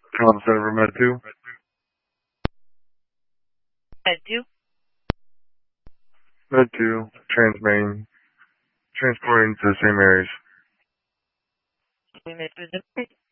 Con Center Med 2. Med 2. Med 2, Transmain. Transporting to the same areas. We met with them.